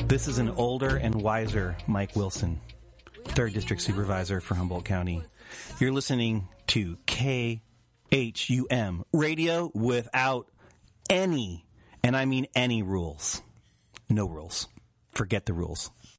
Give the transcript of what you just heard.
This is an older and wiser Mike Wilson, 3rd District Supervisor for Humboldt County. You're listening to KHUM Radio without any, and I mean any rules. No rules. Forget the rules.